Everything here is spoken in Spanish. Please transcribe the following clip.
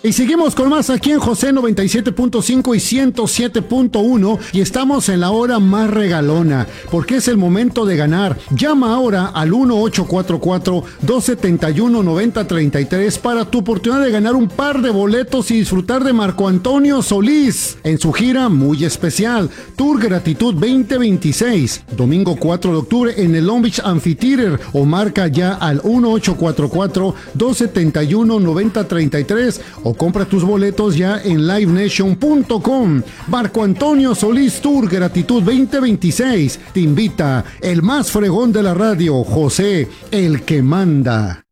Y seguimos con más aquí en José 97.5 y 107.1 y estamos en la hora más regalona, porque es el momento de ganar. Llama ahora al 1-844-271-9033 para tu oportunidad de ganar un par de boletos y disfrutar de Marco Antonio Solís en su gira muy especial, Tour Gratitud 2026, domingo 4 de octubre en el Long Beach Amphitheater, o marca ya al 1-844-271-9033 o compra tus boletos ya en livenation.com. Marco Antonio Solís Tour Gratitud 2026 te invita el más fregón de la radio, José, el que manda.